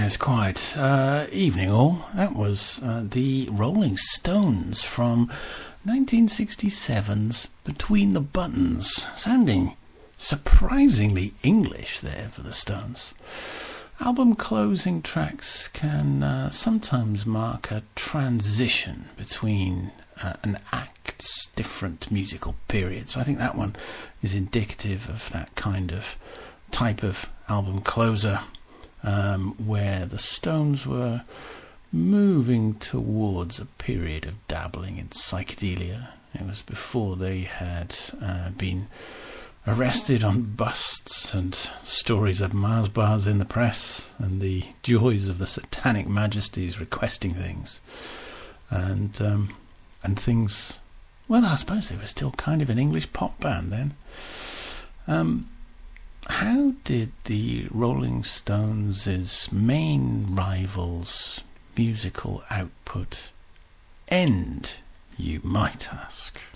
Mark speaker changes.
Speaker 1: Yes, quite. Evening all. That was the Rolling Stones from 1967's Between the Buttons. Sounding surprisingly English there for the Stones. Album closing tracks can sometimes mark a transition between an act's different musical periods. I think that one is indicative of that kind of type of album closer, where the Stones were moving towards a period of dabbling in psychedelia. It was before they had been arrested on busts and stories of Mars bars in the press and the joys of the satanic majesties requesting things. And things... Well, I suppose they were still kind of an English pop band then. How did the Rolling Stones' main rival's musical output end, you might ask?